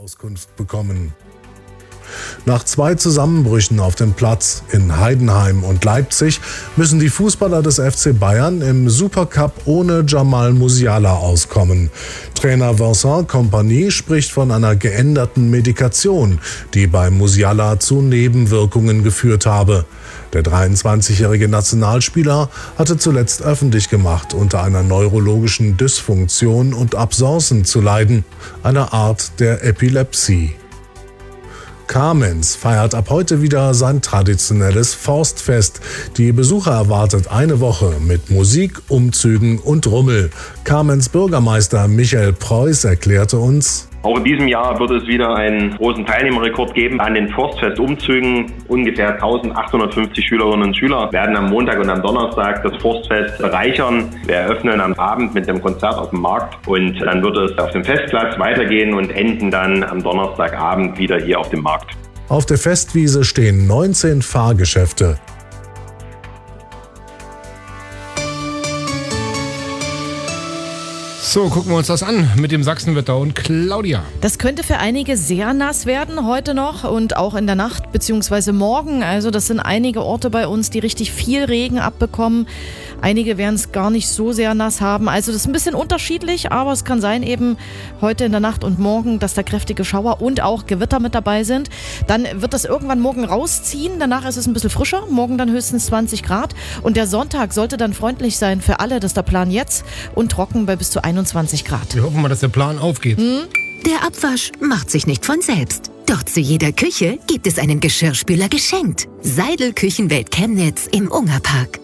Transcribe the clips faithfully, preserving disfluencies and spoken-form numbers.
Auskunft bekommen. Nach zwei Zusammenbrüchen auf dem Platz in Heidenheim und Leipzig müssen die Fußballer des F C Bayern im Supercup ohne Jamal Musiala auskommen. Trainer Vincent Kompany spricht von einer geänderten Medikation, die bei Musiala zu Nebenwirkungen geführt habe. Der dreiundzwanzigjährige Nationalspieler hatte zuletzt öffentlich gemacht, unter einer neurologischen Dysfunktion und Absenzen zu leiden, einer Art der Epilepsie. Kamenz feiert ab heute wieder sein traditionelles Forstfest. Die Besucher erwartet eine Woche mit Musik, Umzügen und Rummel. Kamenz Bürgermeister Michael Preuß erklärte uns: Auch in diesem Jahr wird es wieder einen großen Teilnehmerrekord geben an den Forstfest-Umzügen. Ungefähr eintausendachthundertfünfzig Schülerinnen und Schüler werden am Montag und am Donnerstag das Forstfest bereichern. Wir eröffnen am Abend mit dem Konzert auf dem Markt und dann wird es auf dem Festplatz weitergehen und enden dann am Donnerstagabend wieder hier auf dem Markt. Auf der Festwiese stehen neunzehn Fahrgeschäfte. So, gucken wir uns das an mit dem Sachsenwetter und Claudia. Das könnte für einige sehr nass werden, heute noch und auch in der Nacht bzw. morgen. Also das sind einige Orte bei uns, die richtig viel Regen abbekommen. Einige werden es gar nicht so sehr nass haben. Also das ist ein bisschen unterschiedlich, aber es kann sein eben heute in der Nacht und morgen, dass da kräftige Schauer und auch Gewitter mit dabei sind. Dann wird das irgendwann morgen rausziehen. Danach ist es ein bisschen frischer. Morgen dann höchstens zwanzig Grad. Und der Sonntag sollte dann freundlich sein für alle. Das ist der Plan jetzt. Und trocken bei bis zu einundzwanzig Grad. Wir hoffen mal, dass der Plan aufgeht. Hm? Der Abwasch macht sich nicht von selbst. Doch zu jeder Küche gibt es einen Geschirrspüler geschenkt. Seidel Küchenwelt Chemnitz im Ungerpark.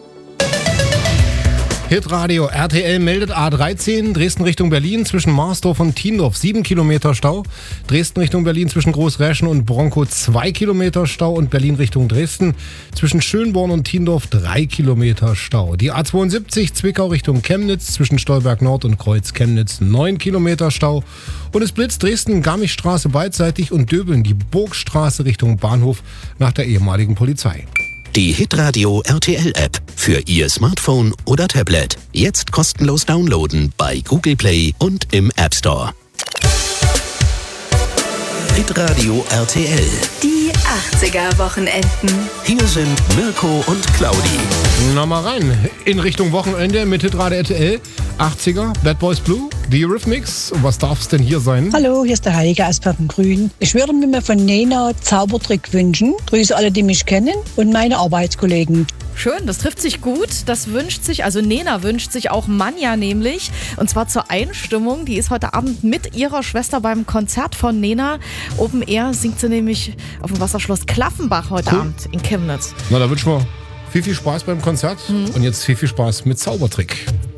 Hitradio R T L meldet A dreizehn, Dresden Richtung Berlin, zwischen Marsdorf und Tiendorf sieben Kilometer Stau. Dresden Richtung Berlin zwischen Großräschen und Bronkow zwei Kilometer Stau. Und Berlin Richtung Dresden zwischen Schönborn und Tiendorf drei Kilometer Stau. Die A zweiundsiebzig Zwickau Richtung Chemnitz zwischen Stolberg Nord und Kreuz Chemnitz neun Kilometer Stau. Und es blitzt Dresden Garmischstraße beidseitig und Döbeln die Burgstraße Richtung Bahnhof nach der ehemaligen Polizei. Die Hitradio R T L-App für Ihr Smartphone oder Tablet. Jetzt kostenlos downloaden bei Google Play und im App Store. Hitradio R T L. Die achtziger-Wochenenden. Hier sind Mirko und Claudi. Na mal rein, in Richtung Wochenende mit Hitradio R T L. achtziger, Bad Boys Blue, The Eurythmics. Und was darf's denn hier sein? Hallo, hier ist der Heilige aus Grün. Ich würde mir von Nena Zaubertrick wünschen. Grüße alle, die mich kennen und meine Arbeitskollegen. Schön, das trifft sich gut. Das wünscht sich, also Nena wünscht sich auch Manja nämlich. Und zwar zur Einstimmung. Die ist heute Abend mit ihrer Schwester beim Konzert von Nena. Open Air singt sie nämlich auf dem Wasserschloss Klaffenbach heute Cool. Abend in Chemnitz. Na, da wünschen wir viel, viel Spaß beim Konzert. Mhm. Und jetzt viel, viel Spaß mit Zaubertrick.